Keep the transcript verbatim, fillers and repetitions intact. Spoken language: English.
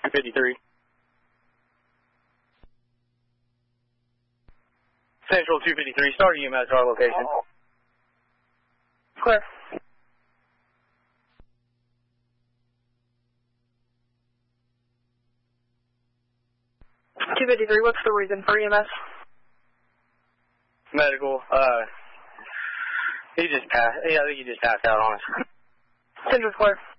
two fifty-three. Central two fifty-three, start E M S to our location. Clear. two fifty-three, what's the reason for E M S? Medical, uh, he just passed, yeah, I think he just passed out on us. Central clear.